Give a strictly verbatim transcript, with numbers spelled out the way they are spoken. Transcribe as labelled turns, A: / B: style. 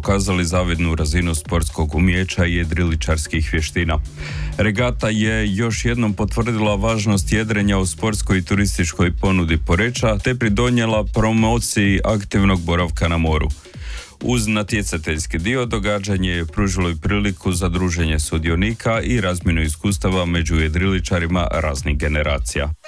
A: pokazali zavidnu razinu sportskog umijeća i jedriličarskih vještina. Regata je još jednom potvrdila važnost jedrenja u sportskoj i turističkoj ponudi Poreča, te pridonijela promociji aktivnog boravka na moru. Uz natjecateljski dio, događanje je pružilo i priliku za druženje sudionika i razmjenu iskustava među jedriličarima raznih generacija.